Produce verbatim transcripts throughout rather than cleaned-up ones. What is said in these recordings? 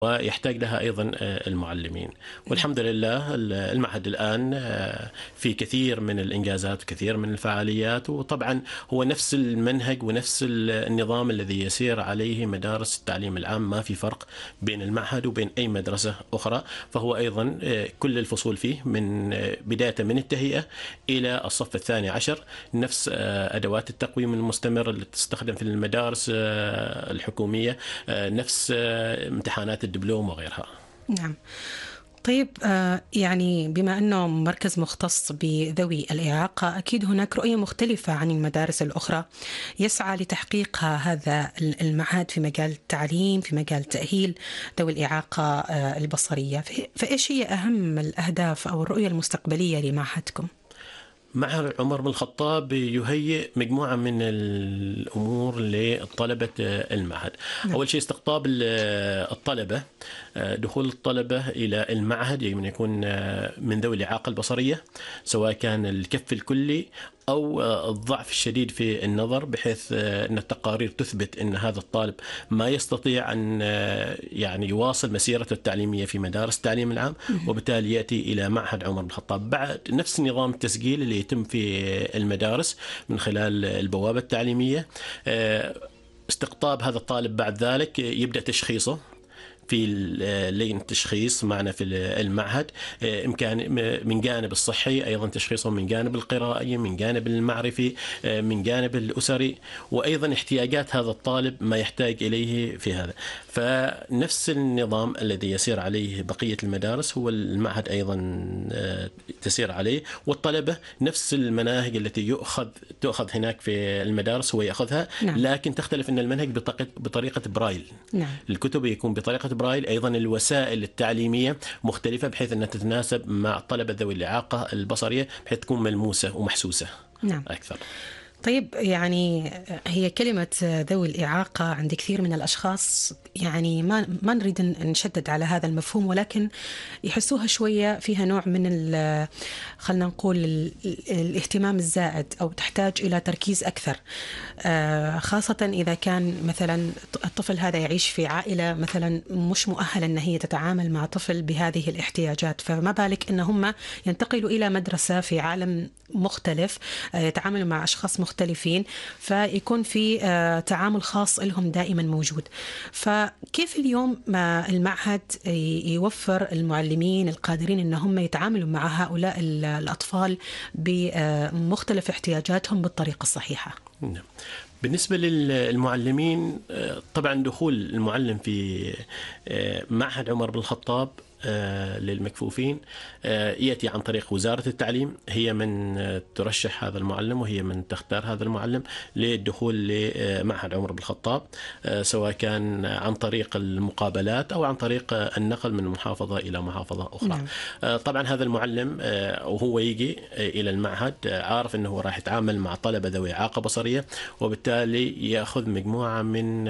ويحتاج لها أيضا المعلمين. والحمد لله المعهد الآن في كثير من الإنجازات وكثير من الفعاليات، وطبعا هو نفس المنهج ونفس النظام الذي يسير عليه مدارس التعليم العام، ما في فرق بين المعهد وبين أي مدرسة أخرى. فهو أيضا كل الفصول فيه من بداية من التهيئة إلى الصف الثاني عشر نفس أدوات التقويم المستمر اللي تستخدم في المدارس الحكومية، نفس امتحانات الدبلوم وغيرها. نعم. طيب، يعني بما أنه مركز مختص بذوي الإعاقة، أكيد هناك رؤية مختلفة عن المدارس الأخرى يسعى لتحقيقها هذا المعهد في مجال التعليم، في مجال تأهيل ذوي الإعاقة البصرية. فإيش هي أهم الأهداف أو الرؤية المستقبلية لمعهدكم؟ معهد عمر بن الخطاب يهيئ مجموعة من الأمور لطلبة المعهد. نعم. أول شيء استقطاب الطلبة، دخول الطلبة إلى المعهد يجب أن يكون من ذوي الإعاقة البصرية، سواء كان الكف الكلي أو الضعف الشديد في النظر، بحيث أن التقارير تثبت أن هذا الطالب ما يستطيع أن يعني يواصل مسيرته التعليمية في مدارس التعليم العام، وبالتالي يأتي إلى معهد عمر بن الخطاب. بعد نفس نظام التسجيل اللي يتم في المدارس من خلال البوابة التعليمية، استقطاب هذا الطالب بعد ذلك يبدأ تشخيصه في لين التشخيص معنا في المعهد، إمكان من جانب الصحي، أيضا تشخيصه من جانب القرائي، من جانب المعرفي، من جانب الأسري، وأيضا احتياجات هذا الطالب ما يحتاج إليه في هذا. فنفس النظام الذي يسير عليه بقية المدارس هو المعهد أيضا تسير عليه، والطلبة نفس المناهج التي يؤخذ تؤخذ هناك في المدارس هو يأخذها. نعم. لكن تختلف أن المنهج بطريقة برايل. نعم. الكتب يكون بطريقة برايل، أيضا الوسائل التعليمية مختلفة بحيث أنها تتناسب مع طلبة ذوي الإعاقة البصرية، بحيث تكون ملموسة ومحسوسة. نعم. أكثر. طيب، يعني هي كلمة ذوي الإعاقة عند كثير من الأشخاص يعني ما ما نريد نشدد على هذا المفهوم، ولكن يحسوها شوية فيها نوع من خلنا نقول الاهتمام الزائد، أو تحتاج إلى تركيز أكثر، خاصة إذا كان مثلا الطفل هذا يعيش في عائلة مثلا مش مؤهلة أن هي تتعامل مع طفل بهذه الاحتياجات، فما بالك أن هم ينتقلوا إلى مدرسة في عالم مختلف يتعاملوا مع أشخاص مختلفين، فيكون في تعامل خاص لهم دائما موجود. فكيف اليوم ما المعهد يوفر المعلمين القادرين أن هم يتعاملوا مع هؤلاء الأطفال بمختلف احتياجاتهم بالطريقة الصحيحة؟ نعم. بالنسبة للمعلمين، طبعا دخول المعلم في معهد عمر بن الخطاب للمكفوفين يأتي عن طريق وزارة التعليم، هي من ترشح هذا المعلم وهي من تختار هذا المعلم للدخول لمعهد عمر بن الخطاب، سواء كان عن طريق المقابلات أو عن طريق النقل من محافظة إلى محافظة أخرى. نعم. طبعا هذا المعلم وهو يجي إلى المعهد عارف أنه راح يتعامل مع طلبة ذوي إعاقة بصرية، وبالتالي يأخذ مجموعة من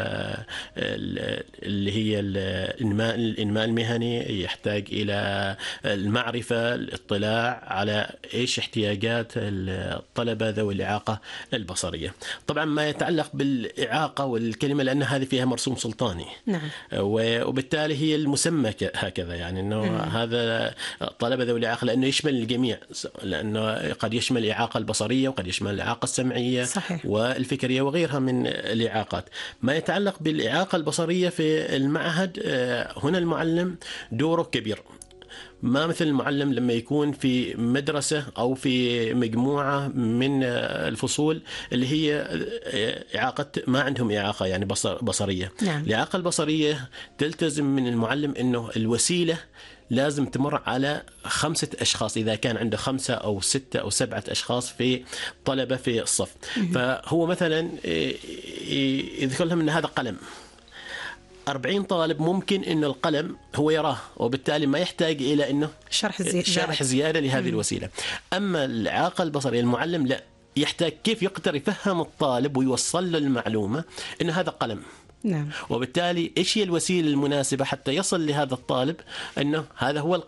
اللي هي الإنماء الإنماء المهني، يحتاج إلى المعرفة، الاطلاع على إيش احتياجات الطلبة ذوي الإعاقة البصرية. طبعا ما يتعلق بالإعاقة والكلمة لأن هذه فيها مرسوم سلطاني. نعم. وبالتالي هي المسمى هكذا، يعني أنه مم. هذا طلبة ذوي الإعاقة لأنه يشمل الجميع، لأنه قد يشمل الإعاقة البصرية وقد يشمل الإعاقة السمعية. صحيح. والفكرية وغيرها من الإعاقات. ما يتعلق بالإعاقة البصرية في المعهد، هنا المعلم دوره كبير، ما مثل المعلم لما يكون في مدرسة أو في مجموعة من الفصول اللي هي إعاقة ما عندهم إعاقة يعني بصر بصرية. نعم. الإعاقة البصرية تلتزم من المعلم أنه الوسيلة لازم تمر على خمسة أشخاص، إذا كان عنده خمسة أو ستة أو سبعة أشخاص في طلبة في الصف. فهو مثلا يذكر لهم أن هذا قلم، أربعين طالب ممكن إنه القلم هو يراه، وبالتالي ما يحتاج إلى إنه شرح زيادة, شرح زيادة لهذه الوسيلة. أما الإعاقة البصرية المعلم لا، يحتاج كيف يقدر يفهم الطالب ويوصل له المعلومة إنه هذا قلم. نعم. وبالتالي إيش هي الوسيلة المناسبة حتى يصل لهذا الطالب أنه هذا هو القلم.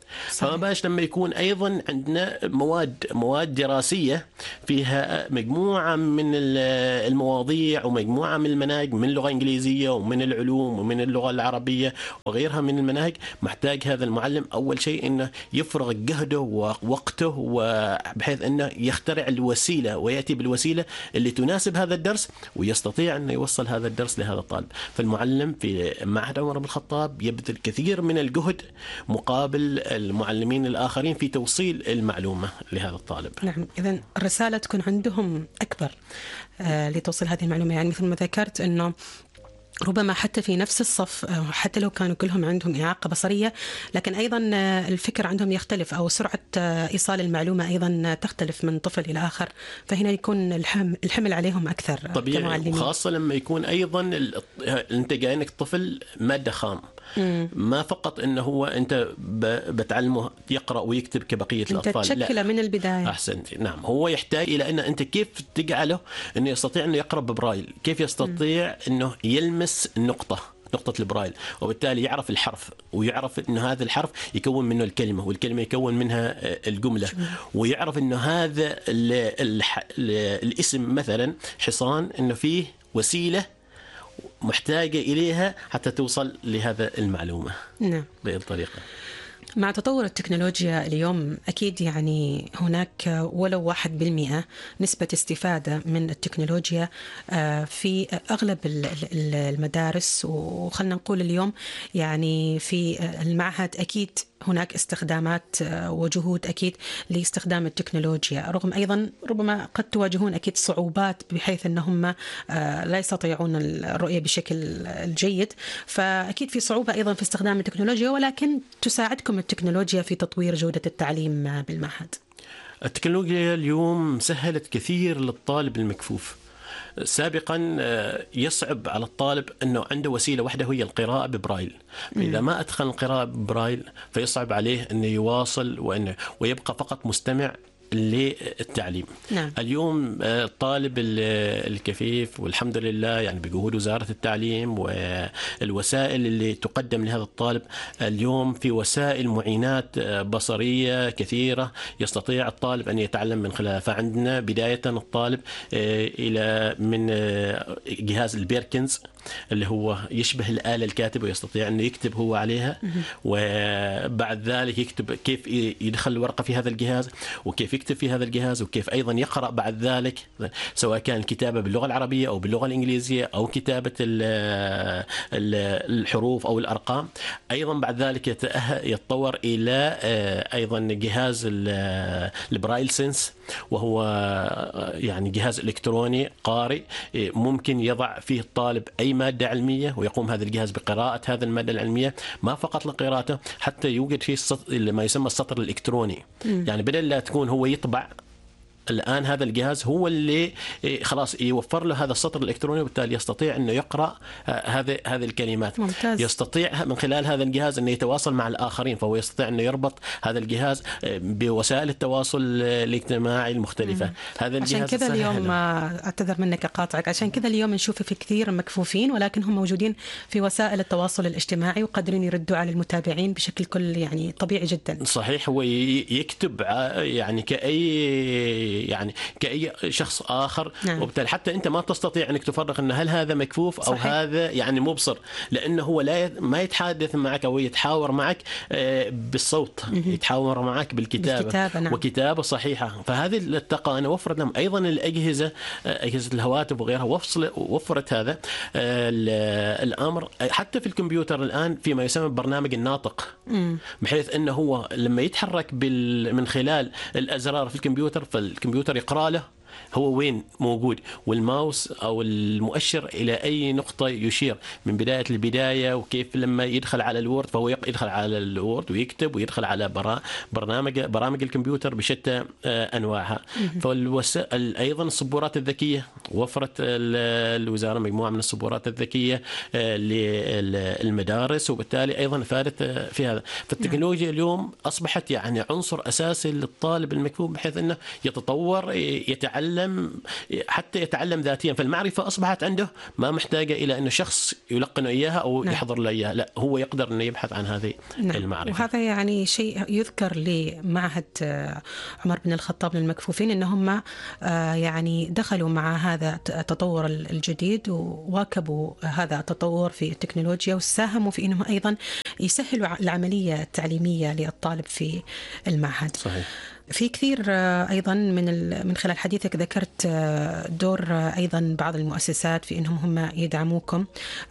فما باش لما يكون أيضا عندنا مواد مواد دراسية فيها مجموعة من المواضيع ومجموعة من المناهج من اللغة الإنجليزية ومن العلوم ومن اللغة العربية وغيرها من المناهج. محتاج هذا المعلم أول شيء إنه يفرغ جهده ووقته وبحيث إنه يخترع الوسيلة ويأتي بالوسيلة اللي تناسب هذا الدرس ويستطيع أن يوصل هذا الدرس لهذا الطالب. فالمعلم في معهد عمر بن الخطاب يبذل كثير من الجهد مقابل المعلمين الآخرين في توصيل المعلومة لهذا الطالب. نعم، إذن الرسالة تكون عندهم أكبر آه لتوصيل هذه المعلومة. يعني مثل ما ذكرت أنه ربما حتى في نفس الصف حتى لو كانوا كلهم عندهم إعاقة بصرية، لكن أيضا الفكر عندهم يختلف أو سرعة إيصال المعلومة أيضا تختلف من طفل إلى آخر، فهنا يكون الحمل عليهم أكثر طبيعي، خاصة لما يكون أيضا أنت جاينك طفل مادة خام، ما فقط انه هو انت بتعلمه يقرا ويكتب كبقيه الاطفال، انت تشكله من البدايه. احسنت، نعم. هو يحتاج الى ان انت كيف تجعله انه يستطيع انه يقرا ببرايل، كيف يستطيع م. انه يلمس النقطه نقطة البرايل، وبالتالي يعرف الحرف ويعرف إنه هذا الحرف يكون منه الكلمة والكلمة يكون منها الجملة، ويعرف إنه هذا ال ال ال الاسم مثلا حصان إنه فيه وسيلة محتاجة إليها حتى توصل لهذا المعلومة. نعم. بهذه الطريقة. مع تطور التكنولوجيا اليوم أكيد يعني هناك ولو واحد بالمئة نسبة استفادة من التكنولوجيا في أغلب المدارس، وخلنا نقول اليوم يعني في المعهد أكيد هناك استخدامات وجهود أكيد لاستخدام التكنولوجيا، رغم أيضا ربما قد تواجهون أكيد صعوبات بحيث أنهم لا يستطيعون الرؤية بشكل جيد، فأكيد في صعوبة أيضا في استخدام التكنولوجيا، ولكن تساعدكم التكنولوجيا في تطوير جودة التعليم بالمعهد. التكنولوجيا اليوم سهلت كثير للطالب المكفوف. سابقا يصعب على الطالب أنه عنده وسيلة واحدة هي القراءة ببرايل، فإذا ما أدخل القراءة ببرايل فيصعب عليه أنه يواصل وأنه ويبقى فقط مستمع للتعليم. نعم. اليوم الطالب الكفيف والحمد لله يعني بجهود وزارة التعليم والوسائل اللي تقدم لهذا الطالب، اليوم في وسائل معينات بصرية كثيرة يستطيع الطالب أن يتعلم من خلالها. فعندنا بداية الطالب إلى من جهاز البيركنز اللي هو يشبه الآلة الكاتبة ويستطيع أن يكتب هو عليها، وبعد ذلك يكتب كيف يدخل الورقة في هذا الجهاز وكيف يكتب في هذا الجهاز وكيف أيضا يقرأ بعد ذلك، سواء كان الكتابة باللغة العربية أو باللغة الإنجليزية أو كتابة الحروف أو الأرقام. أيضا بعد ذلك يتطور إلى أيضا جهاز البرايل سنس، وهو يعني جهاز إلكتروني قارئ ممكن يضع فيه الطالب أي مادة علمية ويقوم هذا الجهاز بقراءة هذا المادة العلمية، ما فقط لقراءته، حتى يوجد فيه ما يسمى السطر الإلكتروني. م. يعني بدل لا تكون هو يطبع، الآن هذا الجهاز هو اللي خلاص يوفر له هذا السطر الإلكتروني، وبالتالي يستطيع أنه يقرأ هذه هذه الكلمات. ممتاز. يستطيع من خلال هذا الجهاز أنه يتواصل مع الآخرين، فهو يستطيع أنه يربط هذا الجهاز بوسائل التواصل الاجتماعي المختلفة. مم. هذا الجهاز عشان كذا اليوم أعتذر منك أقاطعك، عشان كذا اليوم نشوف في كثير مكفوفين ولكن هم موجودين في وسائل التواصل الاجتماعي وقادرين يردوا على المتابعين بشكل كل يعني طبيعي جدا. صحيح، هو يكتب يعني كأي يعني كأي شخص آخر. نعم. وبالتالي حتى أنت ما تستطيع أنك تفرق أن هل هذا مكفوف أو صحيح. هذا يعني مبصر، لأنه هو لا ما يتحدث معك أو يتحاور معك بالصوت، م- يتحاور معك بالكتابة, بالكتابة نعم. وكتابة صحيحة. فهذه التقنية وفرت لهم أيضا الأجهزة أجهزة الهواتف وغيرها وفرت هذا الأمر. حتى في الكمبيوتر الآن فيما يسمى برنامج الناطق، م- بحيث أنه هو لما يتحرك من خلال الأزرار في الكمبيوتر، فالكمبيوتر يقرأ له هو وين موجود، والماوس أو المؤشر إلى أي نقطة يشير من بداية البداية، وكيف لما يدخل على الوورد فهو يدخل على الوورد ويكتب ويدخل على برامج برامج الكمبيوتر بشتى أنواعها. فالوسائل أيضا السبورات الذكية، وفرت الوزارة مجموعة من السبورات الذكية للمدارس، وبالتالي أيضا فادت في هذا. فالتكنولوجيا اليوم أصبحت يعني عنصر أساسي للطالب المكفوف، بحيث أنه يتطور يتعلم يتعلم حتى يتعلم ذاتيا. فالمعرفة أصبحت عنده ما محتاجة إلى أن شخص يلقن إياها أو نعم. يحضر له إياها، لا هو يقدر أن يبحث عن هذه نعم. المعرفة. وهذا يعني شيء يذكر لمعهد عمر بن الخطاب للمكفوفين أنهم يعني دخلوا مع هذا التطور الجديد وواكبوا هذا التطور في التكنولوجيا، وساهموا في أنهم أيضا يسهلوا العملية التعليمية للطالب في المعهد. صحيح. في كثير أيضا من من خلال حديثك ذكرت دور أيضا بعض المؤسسات في أنهم هم يدعموكم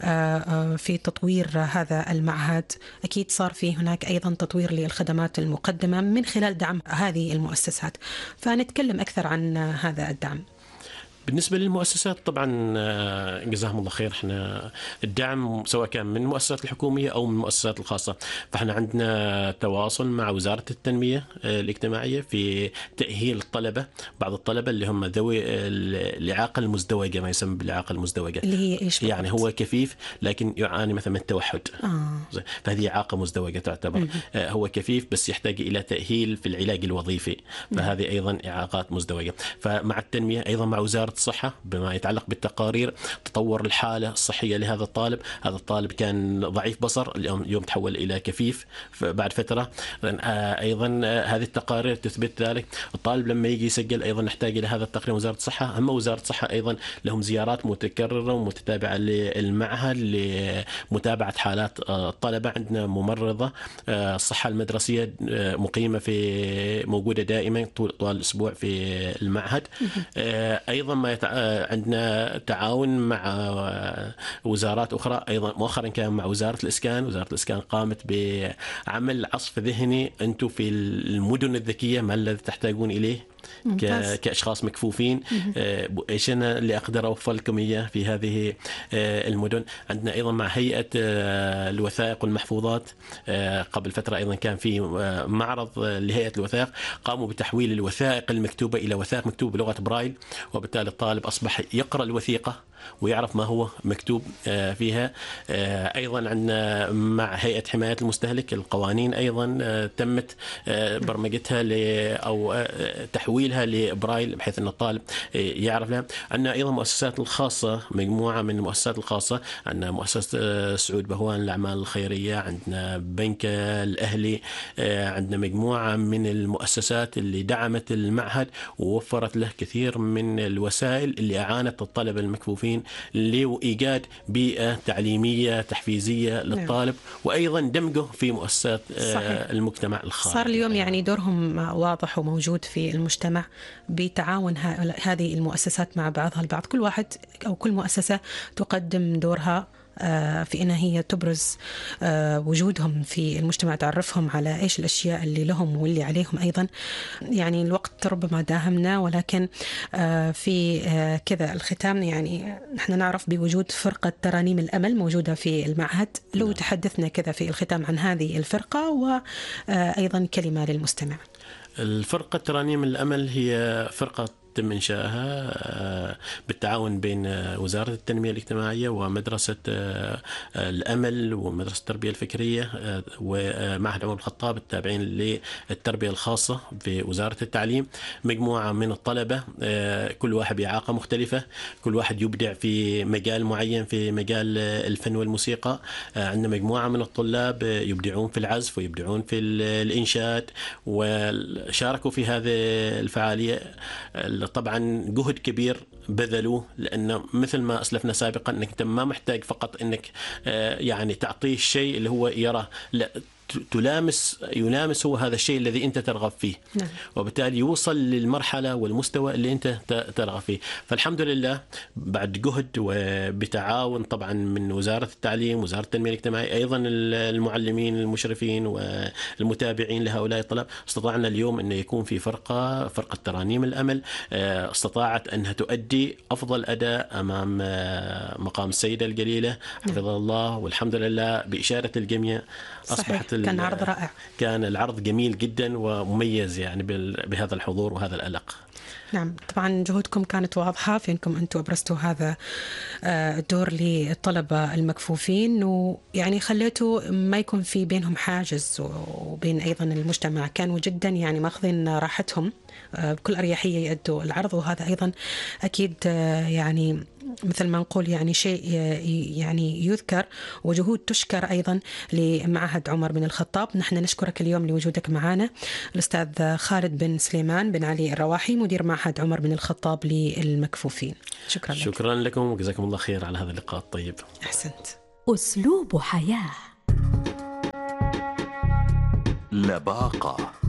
في تطوير هذا المعهد. أكيد صار في هناك أيضا تطوير للخدمات المقدمة من خلال دعم هذه المؤسسات، فنتكلم أكثر عن هذا الدعم. بالنسبة للمؤسسات طبعا جزاهم الله خير، احنا الدعم سواء كان من المؤسسات الحكومية أو من المؤسسات الخاصة، فاحنا عندنا تواصل مع وزارة التنمية الاجتماعية في تأهيل الطلبة، بعض الطلبة اللي هم ذوي الإعاقة المزدوجة، ما يسمى بالإعاقة المزدوجة، اللي هي إيش يعني هو كفيف لكن يعاني مثلا من التوحد، آه. فهذه إعاقة مزدوجة تعتبر. م- هو كفيف بس يحتاج إلى تأهيل في العلاج الوظيفي، فهذه أيضا إعاقات مزدوجة. فمع التنمية أيضا مع وزارة الصحة بما يتعلق بالتقارير، تطور الحالة الصحية لهذا الطالب. هذا الطالب كان ضعيف بصر، اليوم اليوم تحول إلى كفيف بعد فترة. أيضا هذه التقارير تثبت ذلك. الطالب لما يجي يسجل أيضا نحتاج إلى هذا التقرير وزارة الصحة. أما وزارة الصحة أيضا لهم زيارات متكررة ومتتابعة للمعهد لمتابعة حالات الطلبة. عندنا ممرضة الصحة المدرسية مقيمة في موجودة دائما طول طوال الأسبوع في المعهد. أيضا ما يتع... عندنا تعاون مع وزارات أخرى. أيضا مؤخرا كان مع وزارة الإسكان. وزارة الإسكان قامت بعمل عصف ذهني أنتم في المدن الذكية ما الذي تحتاجون إليه ك... كأشخاص مكفوفين، إيش أنا اللي أقدر أوفر لكم إياه في هذه المدن. عندنا أيضا مع هيئة الوثائق والمحفوظات قبل فترة أيضا كان في معرض لهيئة الوثائق، قاموا بتحويل الوثائق المكتوبة إلى وثائق مكتوبة بلغة برايل، وبالتالي الطالب أصبح يقرأ الوثيقة ويعرف ما هو مكتوب فيها. أيضا عندنا مع هيئة حماية المستهلك القوانين أيضا تمت برمجتها ل أو تحويلها لبرايل بحيث أن الطالب يعرف لها. عندنا أيضا مؤسسات الخاصة، مجموعة من المؤسسات الخاصة. عندنا مؤسسة سعود بهوان للأعمال الخيرية، عندنا بنك الأهلي، عندنا مجموعة من المؤسسات اللي دعمت المعهد ووفرت له كثير من الوسائل اللي أعانت الطلبة المكفوفين لإيجاد بيئة تعليمية تحفيزية للطالب، وأيضا دمجه في مؤسسات صحيح. المجتمع الخارجي. صار اليوم يعني دورهم واضح وموجود في المجتمع بتعاون هذه المؤسسات مع بعضها البعض. كل واحد أو كل مؤسسة تقدم دورها في أنها هي تبرز وجودهم في المجتمع، تعرفهم على إيش الأشياء اللي لهم واللي عليهم أيضا. يعني الوقت ربما داهمنا، ولكن في كذا الختام يعني نحن نعرف بوجود فرقة ترانيم الأمل موجودة في المعهد. لو تحدثنا كذا في الختام عن هذه الفرقة وأيضا كلمة للمستمع. الفرقة ترانيم الأمل هي فرقة تم إنشائها بالتعاون بين وزارة التنمية الاجتماعية ومدرسة الأمل ومدرسة التربية الفكرية ومعهد عمر بن الخطاب التابعين للتربية الخاصة في وزارة التعليم. مجموعة من الطلبة كل واحد بإعاقة مختلفة، كل واحد يبدع في مجال معين في مجال الفن والموسيقى. عندنا مجموعة من الطلاب يبدعون في العزف ويبدعون في الإنشاد وشاركوا في هذه الفعالية. طبعا جهد كبير بذلوه، لأنه مثل ما أسلفنا سابقا أنك أنت ما محتاج فقط أنك يعني تعطيه الشيء اللي هو يراه، لا تلامس يلامس هو هذا الشيء الذي أنت ترغب فيه. نعم. وبالتالي يوصل للمرحلة والمستوى اللي أنت ترغب فيه. فالحمد لله بعد جهد وبتعاون طبعا من وزارة التعليم وزارة التنمية الاجتماعية أيضا المعلمين المشرفين والمتابعين لهؤلاء الطلاب، استطعنا اليوم أن يكون في فرقة فرقة ترانيم الأمل استطاعت أنها تؤدي أفضل أداء أمام مقام السيدة الجليلة حفظها الله. والحمد لله بإشارة الجميع أصبحت كان عرض رائع. كان العرض جميل جدا ومميز يعني بهذا الحضور وهذا الألق. نعم، طبعا جهودكم كانت واضحة في أنكم أنتم أبرزتوا هذا الدور للطلبة المكفوفين، ويعني خليتوا ما يكون في بينهم حاجز وبين أيضا المجتمع، كانوا جدا يعني ماخذين راحتهم بكل أريحية يأدوا العرض. وهذا أيضا أكيد يعني مثل ما نقول يعني شيء يعني يذكر، وجهود تشكر أيضا لمعهد عمر بن الخطاب. نحن نشكرك اليوم لوجودك معنا الأستاذ خالد بن سليمان بن علي الرواحي، مدير معهد عمر بن الخطاب للمكفوفين. شكرا لك. شكرا لكم وجزاكم الله خير على هذا اللقاء الطيب. أحسنت. أسلوب حياة. لباقة.